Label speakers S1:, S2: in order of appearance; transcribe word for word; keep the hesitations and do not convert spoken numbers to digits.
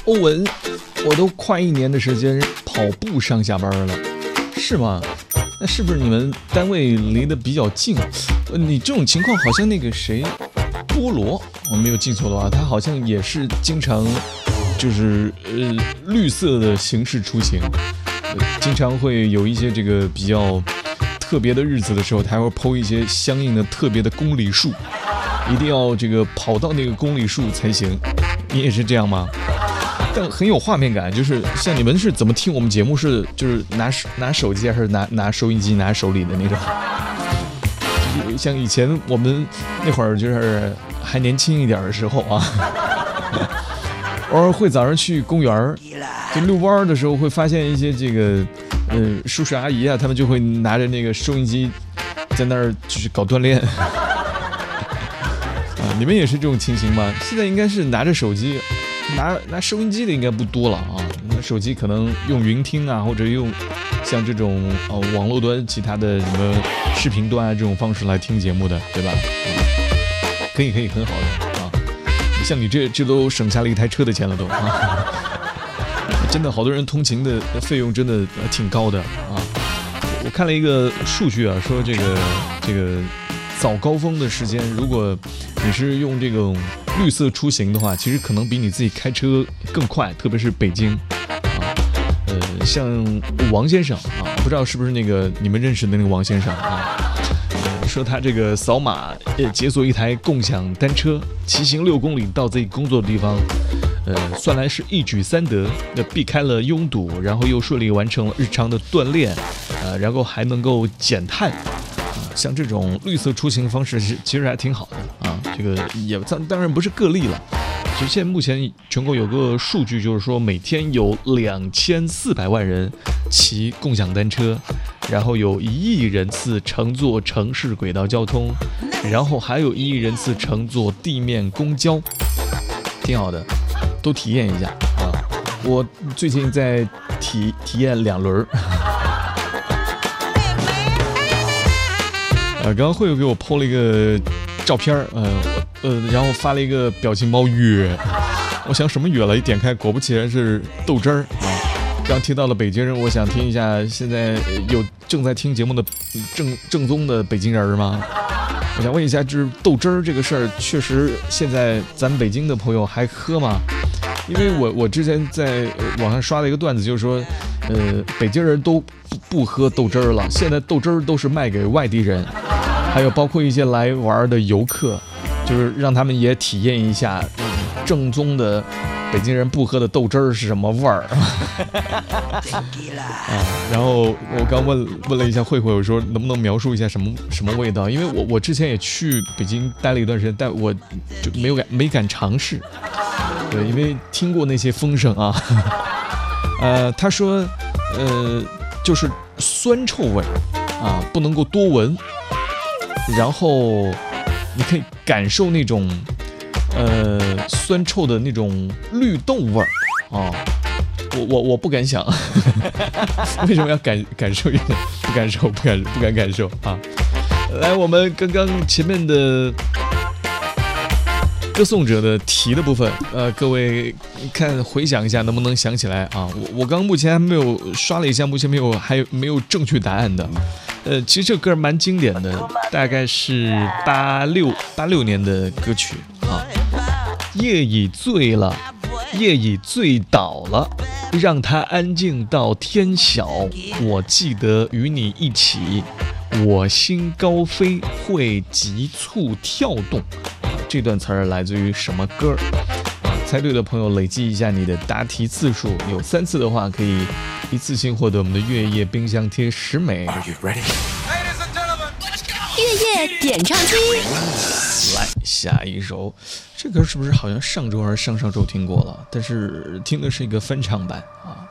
S1: 欧文，我都快一年的时间跑步上下班了，是吗？那是不是你们单位离得比较近？呃，你这种情况好像那个谁，菠萝，我没有记错的话，他好像也是经常就是呃绿色的形式出行，呃、经常会有一些这个比较特别的日子的时候，他会 po 一些相应的特别的公里数，一定要这个跑到那个公里数才行。你也是这样吗？但很有画面感，就是像你们是怎么听我们节目？是就是拿拿手机还是拿拿收音机拿手里的那种？像以前我们那会儿就是还年轻一点的时候啊，偶尔会早上去公园就遛弯的时候，会发现一些这个呃叔叔阿姨啊，他们就会拿着那个收音机在那儿就是搞锻炼。啊，你们也是这种情形吗？现在应该是拿着手机。拿拿收音机的应该不多了啊，那手机可能用云听啊，或者用像这种呃网络端其他的什么视频端啊这种方式来听节目的，对吧？啊，可以可以，很好的啊。像你这这都省下了一台车的钱了都啊。真的，好多人通勤的费用真的挺高的啊。我看了一个数据啊，说这个这个早高峰的时间，如果你是用这种绿色出行的话，其实可能比你自己开车更快，特别是北京啊，呃，像王先生啊，不知道是不是那个你们认识的那个王先生啊，呃、说他这个扫码呃解锁一台共享单车，骑行六公里到自己工作的地方，呃，算来是一举三得，那避开了拥堵，然后又顺利完成了日常的锻炼，呃，然后还能够减碳。像这种绿色出行方式其实还挺好的啊，这个也当然不是个例了。其实现在目前全国有个数据，就是说每天有两千四百万人骑共享单车，然后有一亿人次乘坐城市轨道交通，然后还有一亿人次乘坐地面公交，挺好的，都体验一下啊。我最近在体体验两轮。呃，刚刚慧友给我 po 了一个照片，呃呃，然后发了一个表情包约，我想什么约了，一点开，果不其然是豆汁儿啊。刚听到了北京人，我想听一下，现在有正在听节目的正正宗的北京人吗？我想问一下，就是豆汁儿这个事儿，确实现在咱北京的朋友还喝吗？因为我我之前在网上刷了一个段子，就是说，呃，北京人都不不喝豆汁儿了，现在豆汁儿都是卖给外地人。还有包括一些来玩的游客，就是让他们也体验一下、嗯、正宗的北京人不喝的豆汁儿是什么味儿啊。然后我刚问问了一下慧慧，我说能不能描述一下什么什么味道？因为我我之前也去北京待了一段时间，但我就没有敢没敢尝试。对，因为听过那些风声啊。呃，他说，呃，就是酸臭味啊，不能够多闻。然后你可以感受那种呃酸臭的那种绿豆味儿啊，我我我不敢想，为什么要感感受一点？不感受，不敢不敢感受啊！来，我们刚刚前面的歌颂者的题的部分，呃，各位看回想一下，能不能想起来啊？我我刚目前还没有刷了一下，目前没有还没有正确答案的。呃，其实这歌蛮经典的，大概是八六八六年的歌曲啊。夜已醉了，夜已醉倒了，让它安静到天晓。我记得与你一起，我心高飞，会急促跳动。这段词儿来自于什么歌？猜对的朋友累计一下你的答题次数，有三次的话可以一次性获得我们的月夜冰箱贴十枚。
S2: 月夜点唱机，
S1: 来下一首，这歌是不是好像上周还是上上周听过了？但是听的是一个翻唱版啊。